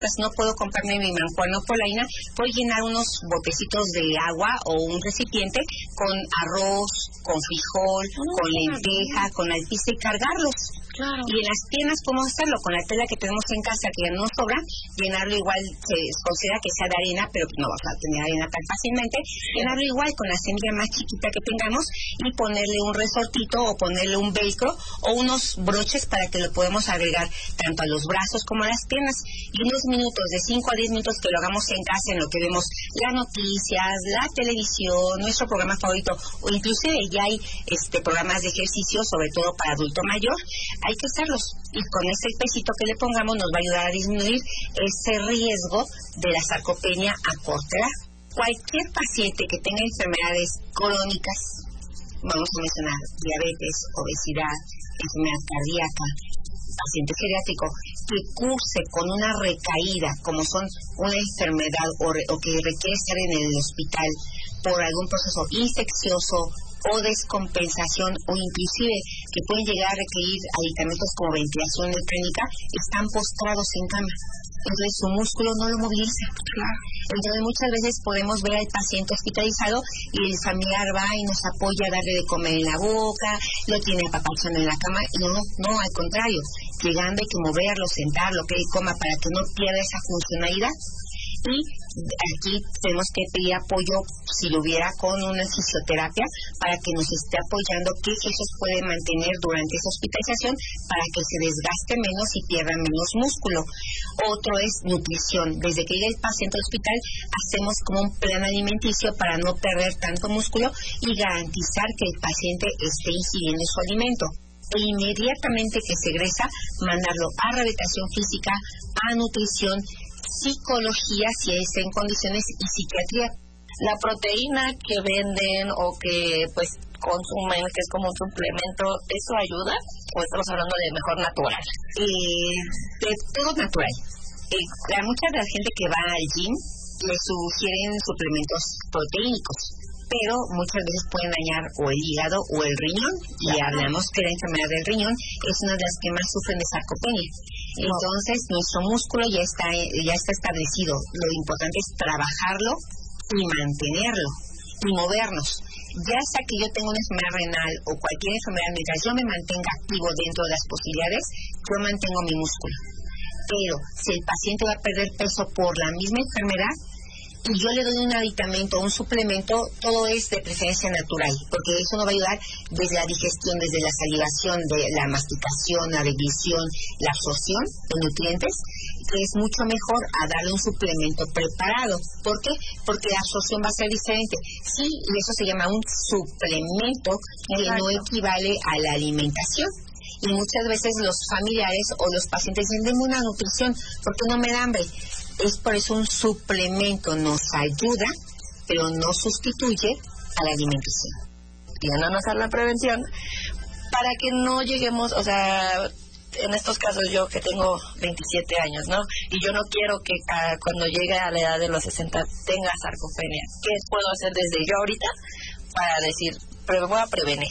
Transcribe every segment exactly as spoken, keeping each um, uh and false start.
pues no puedo comprarme mi mancuerna polaina, puedo llenar unos botecitos de agua o un recipiente con arroz, con frijol, oh, con lenteja, con alpiste y cargarlos. Claro. Y en las piernas podemos hacerlo con la tela que tenemos en casa, que ya no nos sobra, llenarlo igual, se considera que sea de arena, pero no vamos a tener arena tan fácilmente, llenarlo igual con la semilla más chiquita que tengamos y ponerle un resortito o ponerle un velcro o unos broches para que lo podamos agregar tanto a los brazos como a las piernas. Y unos minutos, de cinco a diez minutos que lo hagamos en casa, en lo que vemos las noticias, la televisión, nuestro programa favorito, o inclusive ya hay este programas de ejercicio, sobre todo para adulto mayor, hay que hacerlos. Y con ese pesito que le pongamos nos va a ayudar a disminuir ese riesgo de la sarcopenia a corta edad. Cualquier paciente que tenga enfermedades crónicas, vamos a mencionar diabetes, obesidad, enfermedad cardíaca, paciente geriátrico, que curse con una recaída, como son una enfermedad o, re, o que requiere estar en el hospital por algún proceso infeccioso o descompensación, o inclusive que pueden llegar a requerir aditamentos como ventilación mecánica, están postrados en cama. Entonces su músculo no lo moviliza. Claro. Entonces muchas veces podemos ver al paciente hospitalizado y el familiar va y nos apoya a darle de comer en la boca, lo tiene apapachando en la cama, y no, no, no, al contrario, llegando hay que moverlo, sentarlo, que él coma para que no pierda esa funcionalidad. Y aquí tenemos que pedir apoyo, si lo hubiera, con una fisioterapia para que nos esté apoyando qué ejercicios puede mantener durante esa hospitalización para que se desgaste menos y pierda menos músculo. Otro es nutrición. Desde que llega el paciente al hospital hacemos como un plan alimenticio para no perder tanto músculo y garantizar que el paciente esté ingiriendo su alimento. E inmediatamente que se egresa, mandarlo a rehabilitación física, a nutrición, psicología, si es en condiciones, y psiquiatría. La proteína que venden o que pues consumen, que es como un suplemento, ¿eso ayuda? ¿O estamos hablando de mejor natural? Eh, de todo natural. Eh, a mucha de la gente que va al gym le sugieren suplementos proteínicos, pero muchas veces pueden dañar o el hígado o el riñón, y hablamos que la enfermedad del riñón es una de las que más sufren de sarcopenia. Entonces nuestro músculo ya está ya está establecido. Lo importante es trabajarlo y mantenerlo y movernos. Ya sea que yo tenga una enfermedad renal o cualquier enfermedad, mientras yo me mantenga activo dentro de las posibilidades, yo mantengo mi músculo. Pero si el paciente va a perder peso por la misma enfermedad y yo le doy un aditamento o un suplemento, todo es de preferencia natural, porque eso nos va a ayudar desde la digestión, desde la salivación, de la masticación, la deglutición, la absorción de nutrientes, que es mucho mejor a darle un suplemento preparado. ¿Por qué? Porque la absorción va a ser diferente. Sí, y eso se llama un suplemento que no equivale a la alimentación. Y muchas veces los familiares o los pacientes dicen, denme una nutrición, porque no me da hambre. Es por eso un suplemento nos ayuda, pero no sustituye a la alimentación. Yéndonos a la prevención, para que no lleguemos, o sea, en estos casos yo que tengo veintisiete años, ¿no? Y yo no quiero que uh, cuando llegue a la edad de los sesenta tenga sarcopenia. ¿Qué puedo hacer desde yo ahorita para decir, pero voy a prevenir?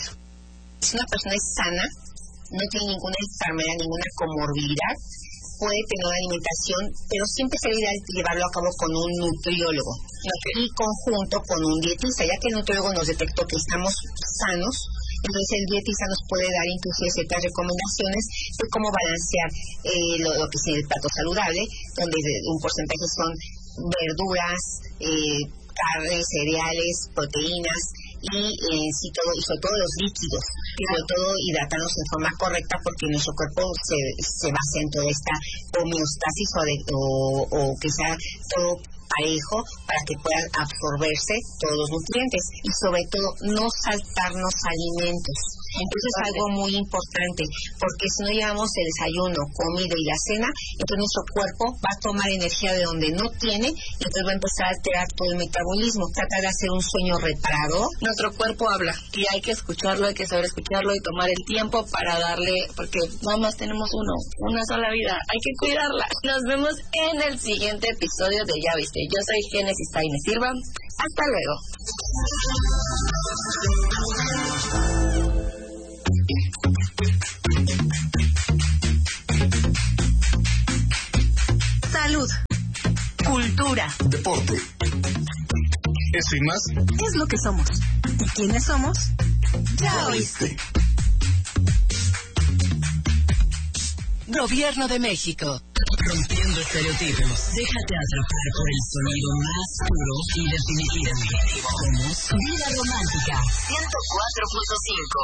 Si una persona es sana, no tiene ninguna enfermedad, ninguna comorbilidad, puede tener una alimentación, pero siempre sería ideal llevarlo a cabo con un nutriólogo, okay, y conjunto con un dietista, ya que el nutriólogo nos detectó que estamos sanos. Entonces el dietista nos puede dar inclusive ciertas recomendaciones de cómo balancear eh, lo, lo que es el plato saludable, donde un porcentaje son verduras, eh, carnes, cereales, proteínas, y eh, sí todo, y sobre todo los líquidos, y sobre todo hidratarnos en forma correcta, porque nuestro cuerpo se, se basa en toda esta homeostasis o, de, o, o que sea todo parejo para que puedan absorberse todos los nutrientes, y sobre todo no saltarnos alimentos. Entonces es algo muy importante, porque si no llevamos el desayuno, comida y la cena, entonces nuestro cuerpo va a tomar energía de donde no tiene, y entonces va a empezar a alterar todo el metabolismo. Trata de hacer un sueño reparador. Nuestro cuerpo habla, y hay que escucharlo, hay que saber escucharlo y tomar el tiempo para darle, porque nada más tenemos uno, una sola vida, hay que cuidarla. Nos vemos en el siguiente episodio de Ya Viste. Yo soy Génesis Taine Silva. Hasta luego. Salud. cultura, deporte. Eso y más es lo que somos. ¿Y quiénes somos? Ya oíste. Gobierno de México. Rompiendo estereotipos. Déjate atrapar por el sonido más puro y definitivo. Somos Vida Romántica ciento cuatro punto cinco.